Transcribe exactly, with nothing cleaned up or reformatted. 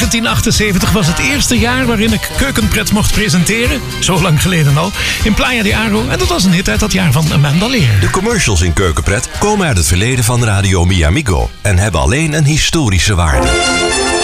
negentien achtenzeventig was het eerste jaar waarin ik Keukenpret mocht presenteren. Zo lang geleden al. In Playa de Aro. En dat was een hit uit dat jaar van Amanda Lear. De commercials in Keukenpret komen uit het verleden van Radio Mi Amigo en hebben alleen een historische waarde.